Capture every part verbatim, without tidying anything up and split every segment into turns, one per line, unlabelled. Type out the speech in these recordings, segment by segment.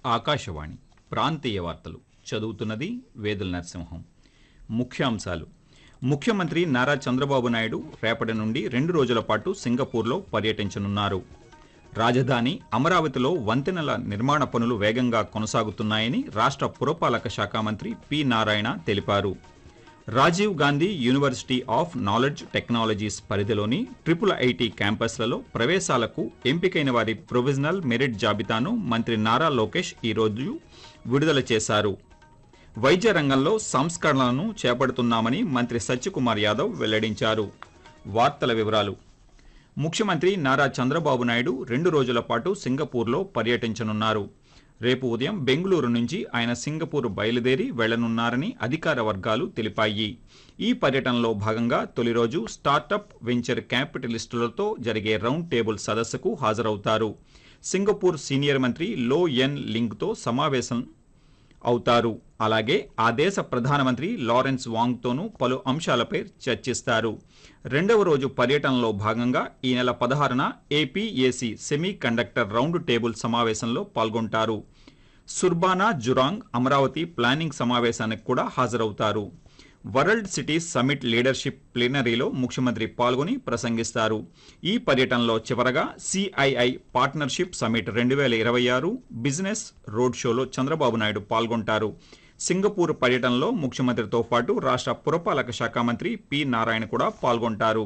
ఆకాశవాణి ప్రాంతీయ వార్తలు చదువుతున్నది వేదుల నరసింహం. ముఖ్యాంశాలు. ముఖ్యమంత్రి నారా చంద్రబాబు నాయుడు రేపటి నుండి రెండు రోజుల పాటు సింగపూర్లో పర్యటించనున్నారు. రాజధాని అమరావతిలో వంతెనల నిర్మాణ పనులు వేగంగా కొనసాగుతున్నాయని రాష్ట్ర పురపాలక శాఖ మంత్రి పి నారాయణ తెలిపారు. Rajiv Gandhi university of knowledge technologies పరిధిలోని ట్రిపుల్ ఐటీ క్యాంపస్లలో ప్రవేశాలకు ఎంపికైన వారి ప్రొవిజనల్ మెరిట్ జాబితాను మంత్రి నారా లోకేష్ ఈరోజు విడుదల చేశారు. వైద్య రంగంలో సంస్కరణలను చేపడుతున్నామని మంత్రి సత్యకుమార్ యాదవ్ వెల్లడించారు. వార్తల వివరాలు. ముఖ్యమంత్రి నారా చంద్రబాబు నాయుడు రెండు రోజుల పాటు సింగపూర్లో పర్యటించనున్నారు. రేపు ఉదయం బెంగళూరు నుంచి ఆయన సింగపూర్ బయలుదేరి వెళ్లనున్నారని అధికార వర్గాలు తెలిపాయి. ఈ పర్యటనలో భాగంగా తొలి రోజు స్టార్టప్ వెంచర్ క్యాపిటలిస్టులతో జరిగే రౌండ్ టేబుల్ సదస్సుకు హాజరవుతారు. సింగపూర్ సీనియర్ మంత్రి లో ఎన్ లింగ్తో సమావేశం అవుతారు. అలాగే ఆ దేశ ప్రధానమంత్రి లారెన్స్ వాంగ్తోనూ పలు అంశాలపై చర్చిస్తారు. రెండవ రోజు పర్యటనలో భాగంగా ఈ నెల పదహారున APAC semi conductor round table సమావేశంలో పాల్గొంటారు. సుర్బానా జురాంగ్ అమరావతి ప్లానింగ్ సమావేశానికి కూడా హాజరవుతారు. వరల్డ్ సిటీస్ సమిట్ లీడర్షిప్ ప్లీనరీలో ముఖ్యమంత్రి పాల్గొని ప్రసంగిస్తారు. ఈ పర్యటనలో చివరగా సిఐఐ పార్ట్నర్షిప్ సమిట్ రెండు వేల ఇరవై ఆరు బిజినెస్ రోడ్ షోలో చంద్రబాబు నాయుడు పాల్గొంటారు. సింగపూర్ పర్యటనలో ముఖ్యమంత్రితో పాటు రాష్ట్ర పురపాలక శాఖ మంత్రి పి నారాయణ కూడా పాల్గొంటారు.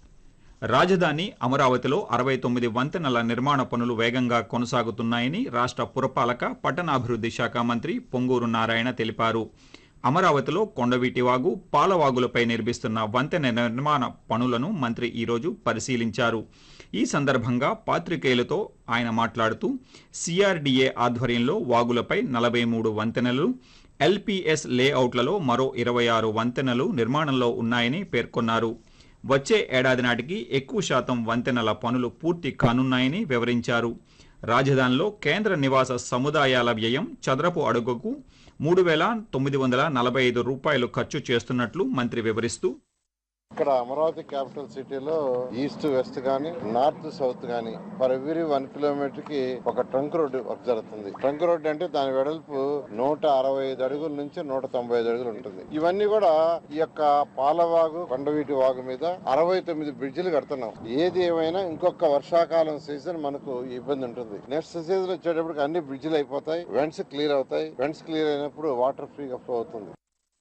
రాజధాని అమరావతిలో అరవై తొమ్మిది వంతెనల నిర్మాణ పనులు వేగంగా కొనసాగుతున్నాయని రాష్ట్ర పురపాలక పట్టణాభివృద్ధి శాఖ మంత్రి పొంగూరు నారాయణ తెలిపారు. అమరావతిలో కొండవీటివాగు, పాలవాగులపై నిర్మిస్తున్న వంతెన నిర్మాణ పనులను మంత్రి ఈరోజు పరిశీలించారు. ఈ సందర్భంగా పాత్రికేయులతో ఆయన మాట్లాడుతూ సిఆర్డీఏ ఆధ్వర్యంలో వాగులపై నలభై మూడు వంతెనలు, ఎల్పీఎస్ లేఅవుట్లలో మరో ఇరవై ఆరు వంతెనలు నిర్మాణంలో ఉన్నాయని పేర్కొన్నారు. వచ్చే ఏడాది నాటికి ఎక్కువ శాతం వంతెనల పనులు పూర్తి కానున్నాయని వివరించారు. రాజధానిలో కేంద్ర నివాస సముదాయాల వ్యయం చదరపు అడుగుకు మూడు వేల తొమ్మిది వందల నలభై ఐదు రూపాయలు ఖర్చు చేస్తున్నట్లు మంత్రి వివరిస్తూ,
ఇక్కడ అమరావతి క్యాపిటల్ సిటీలో ఈస్ట్ వెస్ట్ గానీ నార్త్ సౌత్ గానీ ఫర్ ఎవ్రీ వన్ కిలోమీటర్ కి ఒక ట్రంక్ రోడ్డు వర్క్ జరుగుతుంది. ట్రంక్ రోడ్డు అంటే దాని వెడల్పు నూట అరవై ఐదు అడుగుల నుంచి నూట తొంభై ఐదు అడుగులు ఉంటుంది. ఇవన్నీ కూడా ఈ యొక్క పాలవాగు, కొండవీటి వాగు మీద అరవై తొమ్మిది బ్రిడ్జిలు కడుతున్నాం. ఏది ఏమైనా ఇంకొక వర్షాకాలం సీజన్ మనకు ఇబ్బంది ఉంటుంది. నెక్స్ట్ సీజన్ వచ్చేటప్పటికి అన్ని బ్రిడ్జిలు అయిపోతాయి, వెంట్స్ క్లియర్ అవుతాయి. వెంట్స్ క్లియర్ అయినప్పుడు వాటర్ ఫ్రీగా ఫ్లో అవుతుంది.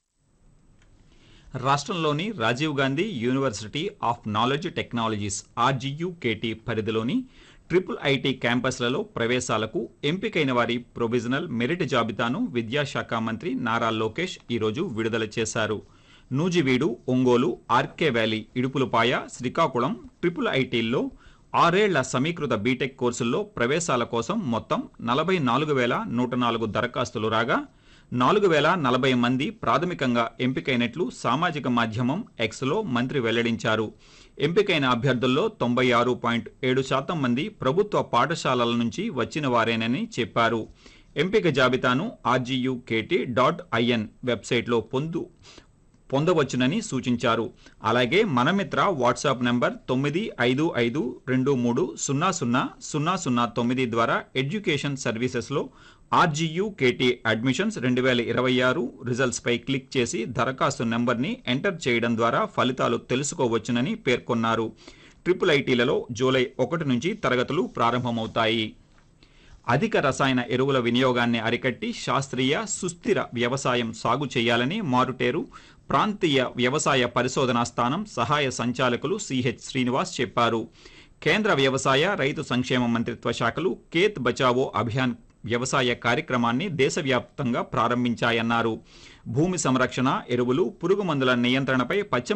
రాష్ట్రంలోని Rajiv Gandhi university of knowledge technologies RGUKT పరిధిలోని ట్రిపుల్ ఐటీ క్యాంపస్లలో ప్రవేశాలకు ఎంపికైన వారి ప్రొవిజనల్ మెరిట్ జాబితాను విద్యాశాఖ మంత్రి నారా లోకేష్ ఈరోజు విడుదల చేశారు. Nuzvid, Ongole, RK valley, Idupulapaya, Srikakulam triple ఐటీల్లో ఆరేళ్ల సమీకృత బీటెక్ కోర్సుల్లో ప్రవేశాల కోసం మొత్తం నలభై నాలుగు వేల నూట నాలుగు దరఖాస్తులు రాగా నాలుగు వేల నలభై మంది ప్రాథమికంగా ఎంపికైనట్లు సామాజిక మాధ్యమం ఎక్స్లో మంత్రి వెల్లడించారు. ఎంపికైన అభ్యర్థుల్లో తొంభై ఆరు పాయింట్ ఏడు శాతం మంది ప్రభుత్వ పాఠశాలల నుంచి వచ్చిన వారేనని చెప్పారు. ఎంపిక జాబితాను ఆర్జీయూకేటీ డాట్ ఐఎన్ వెబ్సైట్లో పొందు పొందవచ్చునని సూచించారు. అలాగే మనమిత్ర వాట్సాప్ నెంబర్ తొమ్మిది ఐదు ఐదు రెండు మూడు సున్నా సున్నా సున్నా సున్నా తొమ్మిది ద్వారా ఎడ్యుకేషన్ సర్వీసెస్లో ఆర్జీయూకేటీ అడ్మిషన్స్ రెండు వేల ఇరవై ఆరు రిజల్ట్స్ పై క్లిక్ చేసి దరఖాస్తు నెంబర్ని ఎంటర్ చేయడం ద్వారా ఫలితాలు తెలుసుకోవచ్చునని పేర్కొన్నారు. ట్రిపుల్ ఐటీలలో జూలై ఒకటి నుంచి తరగతులు ప్రారంభమవుతాయి. అధిక రసాయన ఎరువుల వినియోగాన్ని అరికట్టి శాస్త్రీయ సుస్థిర వ్యవసాయం సాగు చేయాలని మారుటేరు ప్రాంతీయ వ్యవసాయ పరిశోధనా స్థానం సహాయ సంచాలకులు సిహెచ్ శ్రీనివాస్ చెప్పారు. కేంద్ర వ్యవసాయ రైతు సంక్షేమ మంత్రిత్వ శాఖలు ఖేత్ బచావో అభియాన్ వ్యవసాయ కార్యక్రమాన్ని దేశవ్యాప్తంగా ప్రారంభించాయన్నారు. భూమి సంరక్షణ, ఎరువులు, పురుగు మందుల నియంత్రణపై పశ్చిమ